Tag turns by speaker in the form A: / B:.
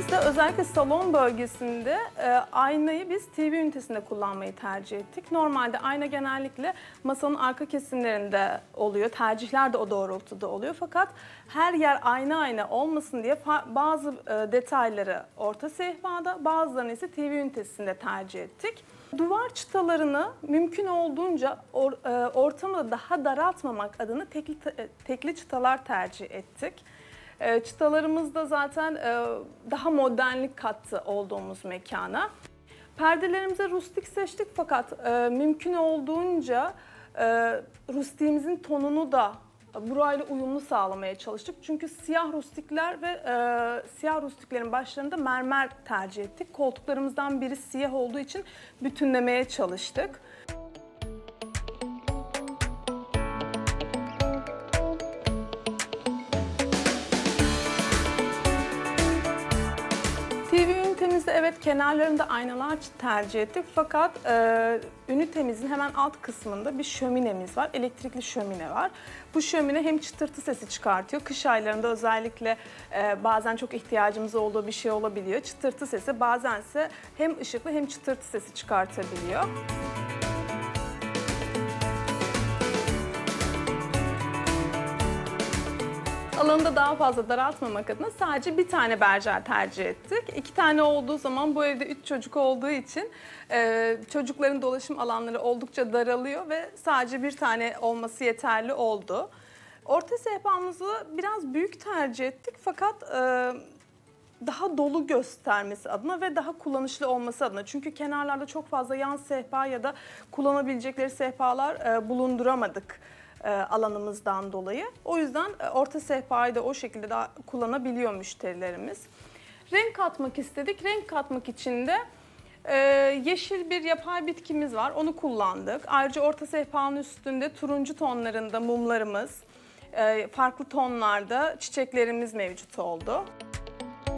A: Ünitelerimizde özellikle salon bölgesinde aynayı biz TV ünitesinde kullanmayı tercih ettik. Normalde ayna genellikle masanın arka kesimlerinde oluyor. Tercihler de o doğrultuda oluyor. Fakat her yer ayna olmasın diye bazı detayları orta sehpada, bazılarını ise TV ünitesinde tercih ettik. Duvar çıtalarını mümkün olduğunca ortamı da daha daraltmamak adına tekli çıtalar tercih ettik. Çıtalarımız da zaten daha modernlik kattı olduğumuz mekana. Perdelerimize rustik seçtik fakat mümkün olduğunca rustiğimizin tonunu da burayla uyumlu sağlamaya çalıştık. Çünkü siyah rustikler ve siyah rustiklerin başlarında mermer tercih ettik. Koltuklarımızdan biri siyah olduğu için bütünlemeye çalıştık. TV ünitemizde evet kenarlarında aynalar tercih ettik fakat ünitemizin hemen alt kısmında bir şöminemiz var. Elektrikli şömine var. Bu şömine hem çıtırtı sesi çıkartıyor. Kış aylarında özellikle bazen çok ihtiyacımız olduğu bir şey olabiliyor. Çıtırtı sesi bazense hem ışıklı hem çıtırtı sesi çıkartabiliyor. Alanı da daha fazla daraltmamak adına sadece bir tane berjer tercih ettik. 2 tane olduğu zaman bu evde 3 çocuk olduğu için çocukların dolaşım alanları oldukça daralıyor ve sadece bir tane olması yeterli oldu. Orta sehpamızı biraz büyük tercih ettik fakat daha dolu göstermesi adına ve daha kullanışlı olması adına. Çünkü kenarlarda çok fazla yan sehpa ya da kullanabilecekleri sehpalar bulunduramadık alanımızdan dolayı. O yüzden orta sehpayı da o şekilde daha kullanabiliyor müşterilerimiz. Renk katmak istedik. Renk katmak için de yeşil bir yapay bitkimiz var. Onu kullandık. Ayrıca orta sehpanın üstünde turuncu tonlarında mumlarımız, farklı tonlarda çiçeklerimiz mevcut oldu.